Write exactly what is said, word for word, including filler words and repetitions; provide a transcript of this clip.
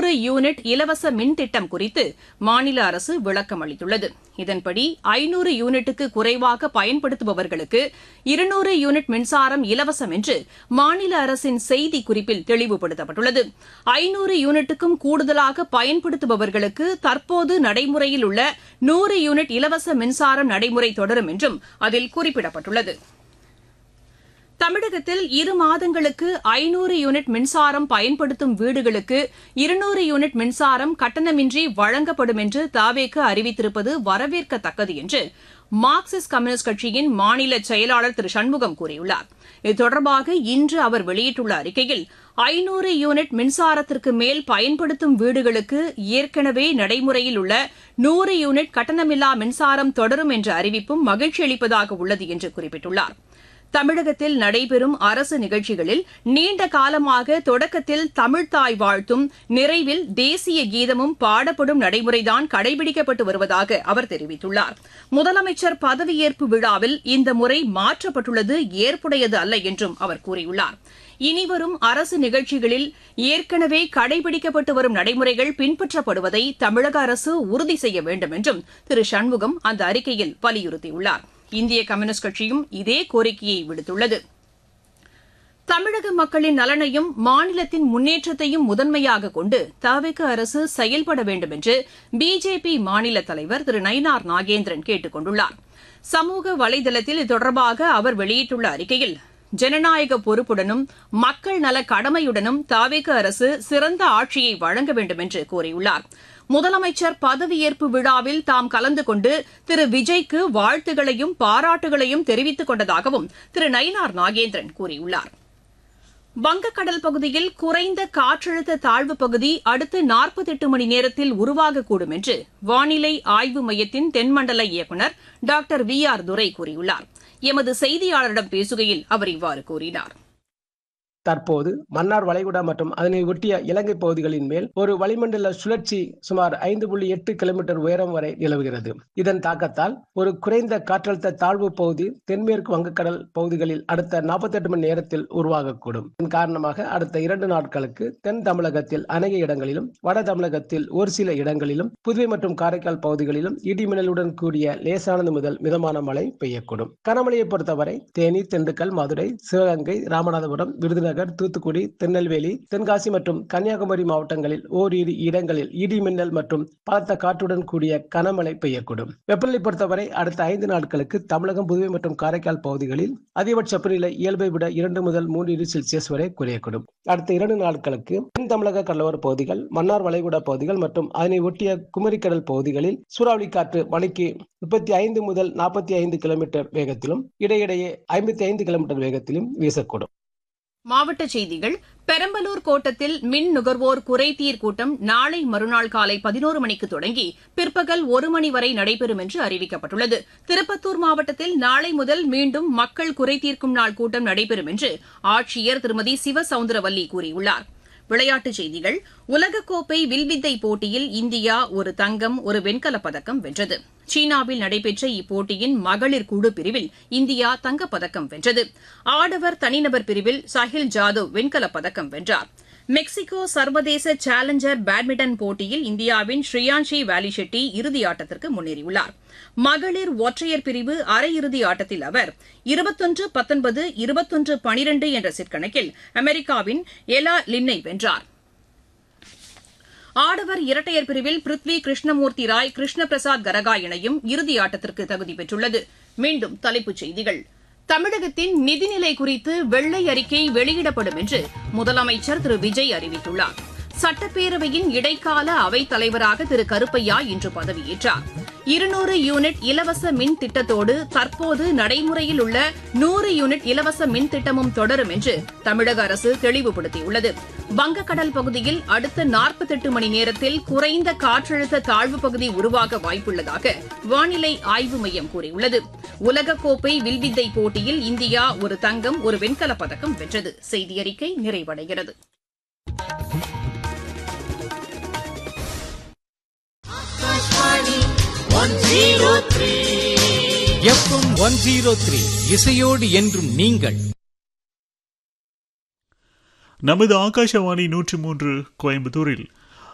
நூறு யூனிட் இலவச மின் திட்டம் குறித்து மாநில அரசு விளக்கம் அளித்துள்ளது. இதன்படி ஐநூறு யூனிட்டுக்கு குறைவாக பயன்படுத்துபவர்களுக்கு இருநூறு யூனிட் மின்சாரம் இலவசம் என்று மாநில அரசின் செய்திக்குறிப்பில் தெளிவுபடுத்தப்பட்டுள்ளது. ஐநூறு யூனிட்டுக்கும் கூடுதலாக பயன்படுத்துபவர்களுக்கு தற்போது நடைமுறையில் உள்ள நூறு யூனிட் இலவச மின்சாரம் நடைமுறை தொடரும் என்றும் அதில் குறிப்பிடப்பட்டுள்ளது. தமிழகத்தில் இரு மாதங்களுக்கு ஐநூறு யூனிட் மின்சாரம் பயன்படுத்தும் வீடுகளுக்கு இருநூறு யூனிட் மின்சாரம் கட்டணமின்றி வழங்கப்படும் என்று தவேக அறிவித்திருப்பது வரவேற்கத்தக்கது என்று மார்க்சிஸ்ட் கம்யூனிஸ்ட் கட்சியின் மாநில செயலாளர் திரு சண்முகம் கூறியுள்ளார். இது தொடர்பாக இன்று அவர் வெளியிட்டுள்ள அறிக்கையில் ஐநூறு யூனிட் மின்சாரத்திற்கு மேல் பயன்படுத்தும் வீடுகளுக்கு ஏற்கனவே நடைமுறையில் உள்ள நூறு யூனிட் கட்டணமில்லா மின்சாரம் தொடரும் என்ற அறிவிப்பும் மகிழ்ச்சி அளிப்பதாக உள்ளது என்று குறிப்பிட்டுள்ளார். தமிழகத்தில் நடைபெறும் அரசு நிகழ்ச்சிகளில் நீண்ட காலமாக தொடக்கத்தில் தமிழ்த்தாய் வாழ்த்தும் நிறைவில் தேசிய கீதமும் பாடப்படும் நடைமுறைதான் கடைபிடிக்கப்பட்டு வருவதாக அவர் தெரிவித்துள்ளார். முதலமைச்சர் பதவியேற்பு விழாவில் இந்த முறை மாற்றப்பட்டுள்ளது ஏற்புடையது அல்ல என்றும் அவர் கூறியுள்ளார். இனிவரும் அரசு நிகழ்ச்சிகளில் ஏற்கனவே கடைபிடிக்கப்பட்டு வரும் நடைமுறைகள் பின்பற்றப்படுவதை தமிழக அரசு உறுதி செய்ய வேண்டும் என்றும் திரு சண்முகம் அந்த அறிக்கையில் வலியுறுத்தியுள்ளார். இந்திய கம்யூனிஸ்ட் கட்சியும் இதே கோரிக்கையை விடுத்துள்ளது. தமிழக மக்களின் நலனையும் மாநிலத்தின் முன்னேற்றத்தையும் முதன்மையாக கொண்டு தவேக அரசு செயல்பட வேண்டும் என்று பிஜேபி மாநில தலைவர் திரு நயினார் நாகேந்திரன் கேட்டுக் கொண்டுள்ளார். சமூக வலைதளத்தில் இது தொடர்பாக அவர் வெளியிட்டுள்ள அறிக்கையில் ஜனநாயக பொறுப்புடனும் மக்கள் நல கடமையுடனும் தவேக அரசு சிறந்த ஆட்சியை வழங்க வேண்டும் என்று கூறியுள்ளார். முதலமைச்சர் பதவியேற்பு விழாவில் தாம் கலந்து கொண்டு திரு விஜய்க்கு வாழ்த்துகளையும் பாராட்டுகளையும் தெரிவித்துக் கொண்டதாகவும் திரு நயினார் நாகேந்திரன் கூறியுள்ளார். வங்கக்கடல் பகுதியில் குறைந்த காற்றழுத்த தாழ்வு பகுதி அடுத்த நாற்பத்தி எட்டு மணி நேரத்தில் உருவாகக்கூடும் என்று வானிலை ஆய்வு மையத்தின் தென்மண்டல இயக்குநர் டாக்டர் வி ஆர் துரை கூறியுள்ளார். எமது செய்தியாளரிடம் பேசுகையில் அவர் இவ்வாறு கூறினார். தற்போது மன்னார் வளைகுடா மற்றும் அதனை ஒட்டிய இலங்கை பகுதிகளின் மேல் ஒரு வளிமண்டல சுழற்சி சுமார் ஐந்து புள்ளி எட்டு கிலோமீட்டர் உயரம் வரை நிலவுகிறது. இதன் தாக்கத்தால் ஒரு குறைந்த காற்றழுத்த தாழ்வு பகுதி தென்மேற்கு வங்கக்கடல் பகுதிகளில் அடுத்த நாற்பத்தி எட்டு மணி நேரத்தில் உருவாகக்கூடும். இதன் காரணமாக அடுத்த இரண்டு நாட்களுக்கு தென் தமிழகத்தில் அநேக இடங்களிலும் வட தமிழகத்தில் ஒரு சில இடங்களிலும் புதுவை மற்றும் காரைக்கால் பகுதிகளிலும் இடிமின்னலுடன் கூடிய லேசானது முதல் மிதமான மழை பெய்யக்கூடும். கனமழையை பொறுத்தவரை தேனி, திண்டுக்கல், மதுரை, சிவகங்கை, ராமநாதபுரம், விருதுநகர், தூத்துக்குடி, திருநெல்வேலி, தென்காசி மற்றும் கன்னியாகுமரி மாவட்டங்களில் ஓரிரு இடங்களில் இடி மின்னல் மற்றும் பலத்த காற்றுடன் கூடிய கனமழை பெய்யக்கூடும். வெப்பநிலை பொறுத்தவரை அடுத்த ஐந்து நாட்களுக்கு தமிழகம், புதுவை மற்றும் காரைக்கால் பகுதிகளில் அதிகபட்ச வெப்பநிலை இயல்பை விட இரண்டு முதல் மூன்று டிகிரி செல்சியஸ் வரை குறையக்கூடும். அடுத்த இரண்டு நாட்களுக்கு தென் தமிழக கடலோர பகுதிகள், மன்னார் வளைகுடா பகுதிகள் மற்றும் அதனை ஒட்டிய குமரிக்கடல் பகுதிகளில் சூறாவளி காற்று மணிக்கு முப்பத்தி ஐந்து முதல் நாற்பத்தி ஐந்து கிலோமீட்டர் வேகத்திலும் இடையிடையே ஐம்பத்தி ஐந்து கிலோமீட்டர் வேகத்திலும் வீசக்கூடும். மாவட்டச் செய்திகள். பெரம்பலூர் கோட்டத்தில் மின் நுகர்வோர் குறைதீர் கூட்டம் நாளை மறுநாள் காலை பதினோரு மணிக்கு தொடங்கி பிற்பகல் ஒரு மணி வரை நடைபெறும் என்று அறிவிக்கப்பட்டுள்ளது. திருப்பத்தூர் மாவட்டத்தில் நாளை முதல் மீண்டும் மக்கள் குறைதீர்க்கும் நாள் கூட்டம் நடைபெறும் என்று ஆட்சியர் திருமதி சிவசவுந்தரவல்லி கூறியுள்ளார். விளையாட்டுச் செய்திகள். உலகக்கோப்பை வில்வித்தை போட்டியில் இந்தியா ஒரு தங்கம், ஒரு வெண்கலப் பதக்கம் வென்றது. சீனாவில் நடைபெற்ற இப்போட்டியின் மகளிர் குழு பிரிவில் இந்தியா தங்கப்பதக்கம் வென்றது. ஆடவர் தனிநபர் பிரிவில் சாஹில் ஜாதவ் வெண்கலப் பதக்கம் வென்றார். மெக்சிகோ சர்வதேச சேலஞ்சர் பேட்மிண்டன் போட்டியில் இந்தியாவின் ஸ்ரீயான்ஷி வாலிஷெட்டி இறுதியாட்டத்திற்கு முன்னேறியுள்ளார். மகளிர் ஒற்றையர் பிரிவு அரையிறுதி ஆட்டத்தில் அவர் இருபத்தொன்று பத்தொன்பது இருபத்தொன்று பனிரெண்டு என்ற செட் கணக்கில் அமெரிக்காவின் எலா லின்னை வென்றார். ஆடவர் இரட்டையர் பிரிவில் பிருத்வி கிருஷ்ணமூர்த்தி ராய் கிருஷ்ண பிரசாத் கரகா இணையும் இறுதியாட்டத்திற்கு தகுதி பெற்றுள்ளது. மீண்டும் தலைப்புச் செய்திகள். தமிழகத்தின் நிதிநிலை குறித்து வெள்ளை அறிக்கை வெளியிடப்படும் என்று முதலமைச்சர் திரு விஜய் அறிவித்துள்ளார். சட்டப்பேரவையின் இடைக்கால அவைத் தலைவராக திரு கருப்பையா இன்று பதவியேற்றார். இருநூறு யூனிட் இலவச மின் திட்டத்தோடு தற்போது நடைமுறையில் உள்ள நூறு யூனிட் இலவச மின் திட்டமும் தொடரும் என்று தமிழக அரசு தெளிவுபடுத்தியுள்ளது. வங்கக்கடல் பகுதியில் அடுத்த நாற்பத்தி எட்டு மணி நேரத்தில் குறைந்த காற்றழுத்த தாழ்வு பகுதி உருவாக வாய்ப்புள்ளதாக வானிலை ஆய்வு மையம் கூறியுள்ளது. உலகக்கோப்பை வில்வித்தை போட்டியில் இந்தியா ஒரு தங்கம், ஒரு வெண்கலப் பதக்கம் வென்றது. செய்தியறிக்கை நிறைவடைகிறது. எஃப்எம் ஒன் ஜீரோ த்ரீ இசையோடு என்றும் நீங்கள். நமது ஆகாஷவாணி நூற்றி மூன்று கோயம்புத்தூரில்